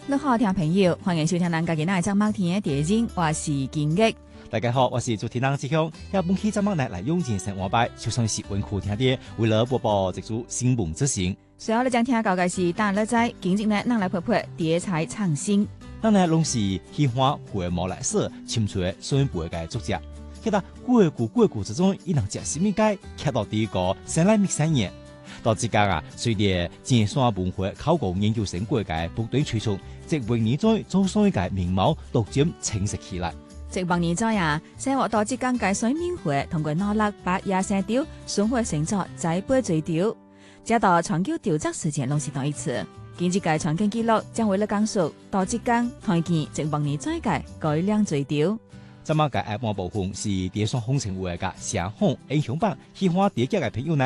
你好，听朋友，欢迎收听咱家己那张麦田的电影，我是金玉。 大家好，我是主持人志雄。要本期节目来用精神活拜，就算是温苦听的，为了播报这组新闻之行。 随后你将听到的是大热在，今日呢，咱来拍拍题材创新。 咱呢拢是喜欢回毛来说，深出的宣布的作者。记得过古之中，伊能食什么介，看到第一个生来密三年。到即家啊，随着尖山文化考古研究成果嘅不断推出，即为年在做所嘅面貌逐漸清晰起來。 即往年在啊，生活到即間嘅水面會通過努力把野生雕選回成作栽培水雕，直到長久調查時間攏是同一次。今日嘅傳景記錄將為你講述到即間睇見即往年在嘅改良水雕。 咁啊，嘅下半部分是電商工程會嘅上紅英雄版，喜歡第一嘅朋友呢，